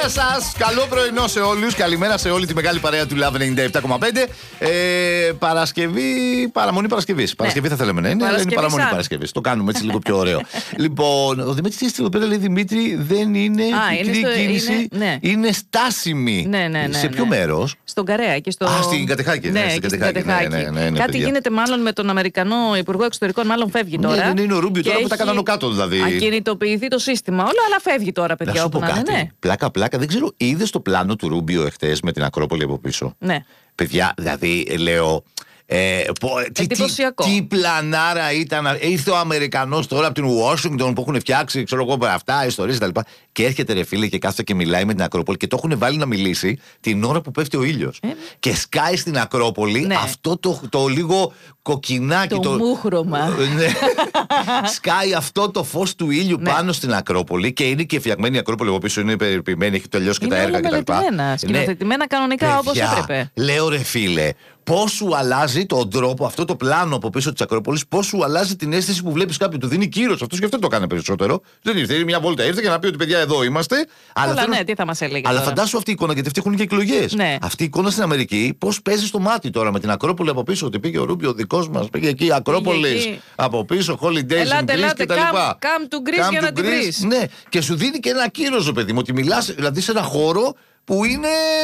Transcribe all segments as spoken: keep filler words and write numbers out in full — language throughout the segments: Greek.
σας, καλό πρωινό σε όλους. Καλημέρα σε όλη τη μεγάλη παρέα του Love ενενήντα επτά κόμμα πέντε. ε, Παρασκευή, παραμονή Παρασκευής. Ναι. Παρασκευή θα θέλαμε να είναι, αλλά είναι παραμονή Παρασκευής. Το κάνουμε έτσι λίγο πιο ωραίο. Λοιπόν, ο Δημήτρης έστειλε εδώ πέρα, λέει Δημήτρη, δεν είναι Α, μικρή είναι στο, κίνηση, είναι, ναι. είναι στάσιμη. Ναι, ναι, ναι, σε ποιο ναι. μέρος? Στον Καρέα και στο. Α, στην Κατεχάκη. Ναι, ναι, στην Κατεχάκη. Ναι, ναι, ναι, ναι, Κάτι παιδιά. γίνεται μάλλον με τον Αμερικανό Υπουργό Εξωτερικών, μάλλον φεύγει τώρα. Ναι, δεν είναι ο Ρούμπιο τώρα έχει που τα κάνανε κάτω δηλαδή. Ακινητοποιηθεί το σύστημα όλα, αλλά φεύγει τώρα, παιδιά. Να σου πω όπου να κάτι. είναι, ναι. Πλάκα, πλάκα. Δεν ξέρω, είδε το πλάνο του Ρούμπιο εχθές με την Ακρόπολη από πίσω? Ναι. Παιδιά, δηλαδή λέω. Ε, πω, τι, τι, τι πλανάρα ήταν. Ήρθε ο Αμερικανός τώρα από την Ουάσιγκτον που έχουν φτιάξει, ξέρω εγώ, αυτά, ιστορίες κτλ. Και, και έρχεται ρε φίλε και κάθεται και μιλάει με την Ακρόπολη και το έχουν βάλει να μιλήσει την ώρα που πέφτει ο ήλιος. Ε. Και σκάει στην Ακρόπολη, ναι, αυτό το, το λίγο κοκκινάκι. Το, το μούχρωμα. Ναι. Σκάει αυτό το φως του ήλιου, ναι, πάνω στην Ακρόπολη και είναι και φτιαγμένη η Ακρόπολη από πίσω, είναι περιποιημένη, έχει τελειώσει και είναι τα έργα κτλ. Σκηνοθετημένα κανονικά όπως έπρεπε. Λέω ρε φίλε, πώς σου αλλάζει τον τρόπο, αυτό το πλάνο από πίσω της Ακρόπολης, πώς σου αλλάζει την αίσθηση που βλέπεις κάποιον. Του δίνει κύρος. Αυτός και αυτό το έκανε περισσότερο. Δεν ήρθε, μια βόλτα ήρθε για να πει ότι παιδιά εδώ είμαστε. Αλλά, αλλά θέλω... ναι, τι θα μας έλεγε. Αλλά τώρα. Φαντάσου αυτή η εικόνα, γιατί αυτοί έχουν και εκλογές. Ναι. Αυτή η εικόνα στην Αμερική, πώς παίζει στο μάτι τώρα με την Ακρόπολη από πίσω. Ότι πήγε ο Ρούμπιο, ο δικός μας, πήγε εκεί, Ακρόπολης από πίσω, holidays ελάτε, in Greece κτλ. Come to Greece για να την βρεις. Ναι, και σου δίνει και ένα κύρος, παιδί μου, ότι μιλάς δηλαδή σε ένα χώρο που είναι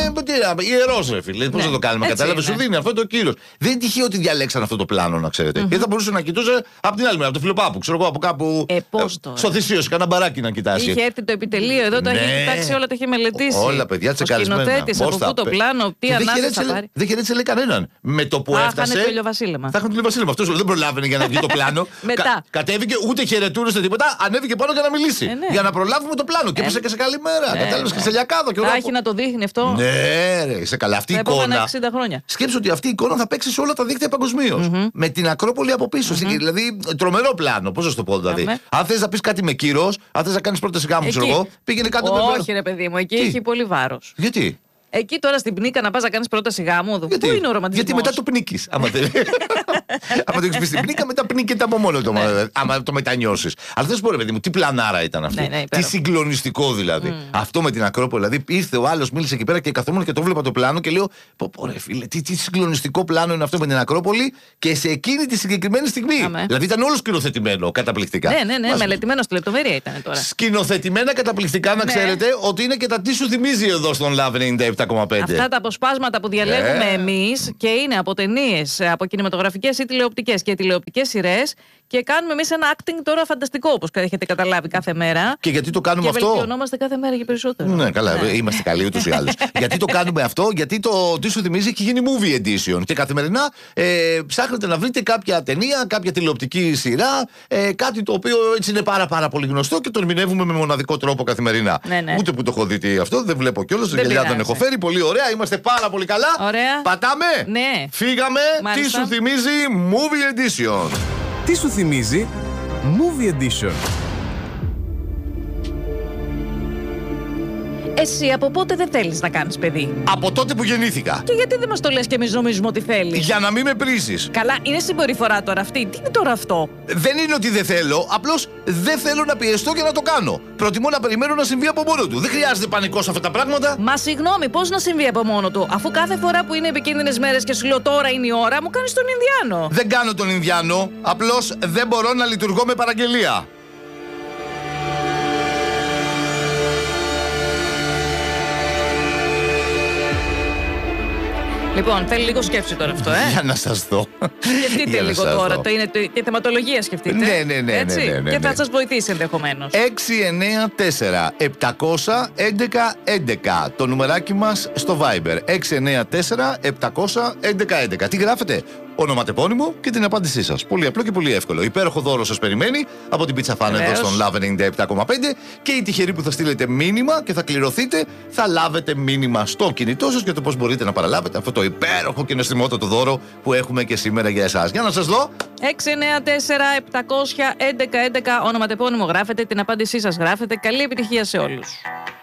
ιερός ρε φίλε. Πώς, ναι, θα το κάνουμε, κατάλαβε? Σου δίνει αυτό το κύρος. Δεν είναι τυχαίο ότι διαλέξαν αυτό το πλάνο, να ξέρετε. Mm-hmm. Γιατί θα μπορούσε να κοιτούσε από την άλλη μέρα, από το Φιλοπάπου, ξέρω εγώ, από κάπου. Ε, πώς τώρα? Στο Θησίος, κανένα μπαράκι να κοιτάσει. Είχε έρθει το επιτελείο εδώ, το, ναι, είχε κοιτάξει όλα, το είχε μελετήσει. Όλα, παιδιά, τσεκαρισμένα. Ο σκηνοθέτης από αυτό το πλάνο, τι ανάγκη θα πάρει. Δεν χαιρέτησε λέει κανέναν. Με το που έφτασε. Θα είχαν το ηλιοβασίλεμα. Θα είχαν το ηλιοβασίλεμα. Αυτό δεν προλάβαινε για να βγει το πλάνο. Μετά. Κατέβηκε, ούτε χαιρετούρε τίποτα, ανέβηκε πάνω για να μιλήσει. Για να προλάβουμε το πλάνο. Και έπεσε και σε καλημέρα. Κατάλαβε και σε λιακάδο. Θα έχει να το δείχνει αυτό. Ναι, ρε, σε καλά. Αυτή η εικόνα. εξήντα χρόνια. Σκέψου ότι αυτή η εικόνα θα παίξει σε όλα τα δίκτυα παγκοσμίως. Mm-hmm. Με την Ακρόπολη από πίσω. Mm-hmm. Δηλαδή, τρομερό πλάνο. Πώς να σου το πω, δηλαδή. Mm-hmm. Αν θες να πεις κάτι με κύρος, αν θες να κάνεις πρόταση γάμου, ξέρω εγώ, πήγαινε κάτω με. Όχι, ρε παιδί μου, εκεί τι? Έχει πολύ βάρος. Γιατί? Εκεί τώρα στην Πνίκα να πας να κάνεις πρόταση γάμου, πού είναι ο ρομαντισμός? Γιατί μετά το πνίκεις. Άμα το έχεις πει στην Πνίκα, μετά πνίκεται από μόνο το. Άμα το μετανιώσεις. Αλλά δεν σου πω, ρε παιδί μου, τι πλανάρα ήταν αυτή. Τι συγκλονιστικό δηλαδή. Αυτό με την Ακρόπολη. Δηλαδή ήρθε ο άλλος, μίλησε εκεί πέρα και καθόμουν και το βλέπα το πλάνο και λέω, πω πω ρε φίλε, τι συγκλονιστικό πλάνο είναι αυτό με την Ακρόπολη και σε εκείνη τη συγκεκριμένη στιγμή. Δηλαδή ήταν όλο σκηνοθετημένο καταπληκτικά. Ναι, ναι, ναι, μελετημένο στη λεπτομέρεια ήταν τώρα. Σκηνοθετημένα καταπληκτικά, να ξέρετε ότι είναι και τα τι σου θυμίζει εδώ στον Love ενενήντα επτά κόμμα πέντε. Αυτά τα αποσπάσματα που διαλέγουμε yeah. εμείς και είναι από ταινίες, από κινηματογραφικές ή τηλεοπτικές και τηλεοπτικές σειρές και κάνουμε εμείς ένα acting τώρα φανταστικό, όπως έχετε καταλάβει, κάθε μέρα. Και γιατί το κάνουμε και αυτό? Και βελτιωνόμαστε κάθε μέρα και περισσότερο. Ναι, καλά, ναι. Είμαστε καλοί ούτως ή άλλως. Γιατί το κάνουμε αυτό? Γιατί το τι σου θυμίζει έχει γίνει movie edition. Και καθημερινά ε, ψάχνετε να βρείτε κάποια ταινία, κάποια τηλεοπτική σειρά, ε, κάτι το οποίο έτσι είναι πάρα, πάρα πολύ γνωστό και το ερμηνεύουμε με μοναδικό τρόπο καθημερινά. Ναι, ναι. Ούτε που το έχω δει αυτό, δεν βλέπω κιόλας. Δεν γυαλιά τον έχω φέρει. Πολύ ωραία, είμαστε πάρα πολύ καλά. Ωραία. Πατάμε. Ναι. Φύγαμε. Μάλιστα. Τι σου θυμίζει movie edition? Τι σου θυμίζει movie edition? Εσύ από πότε δεν θέλεις να κάνεις παιδί? Από τότε που γεννήθηκα. Και γιατί δεν μας το λες και εμείς νομίζουμε ότι θέλεις? Για να μην με πρίζεις. Καλά, είναι συμπεριφορά τώρα αυτή. Τι είναι τώρα αυτό? Δεν είναι ότι δεν θέλω, απλώς δεν θέλω να πιεστώ και να το κάνω. Προτιμώ να περιμένω να συμβεί από μόνο του. Δεν χρειάζεται πανικό σε αυτά τα πράγματα. Μα συγγνώμη, πώς να συμβεί από μόνο του? Αφού κάθε φορά που είναι επικίνδυνες μέρες και σου λέω τώρα είναι η ώρα, μου κάνεις τον Ινδιάνο. Δεν κάνω τον Ινδιάνο, απλώς δεν μπορώ να λειτουργώ με παραγγελία. Λοιπόν, θέλει λίγο σκέψη τώρα αυτό, ε. Για να σας δω. Σκεφτείτε λίγο τώρα. Το είναι και θεματολογία σκεφτείτε. Ναι, ναι, ναι. Έτσι, ναι, ναι, ναι, και θα ναι. σας βοηθήσει ενδεχομένως. έξι εννιά τέσσερα επτακόσια έντεκα έντεκα το νουμεράκι μας στο Viber. έξι εννιά τέσσερα επτακόσια έντεκα έντεκα. Τι γράφετε? Ονοματεπώνυμο και την απάντησή σας. Πολύ απλό και πολύ εύκολο. Υπέροχο δώρο σας περιμένει από την Pizza Fan εδώ στον Love ενενήντα επτά κόμμα πέντε και οι τυχεροί που θα στείλετε μήνυμα και θα κληρωθείτε θα λάβετε μήνυμα στο κινητό σας για το πώς μπορείτε να παραλάβετε αυτό το υπέροχο και νοστιμότατο δώρο που έχουμε και σήμερα για εσάς. Για να σας δω. έξι εννιά τέσσερα επτακόσια έντεκα έντεκα ονοματεπώνυμο γράφετε, την απάντησή σας γράφετε. Καλή επιτυχία σε όλους.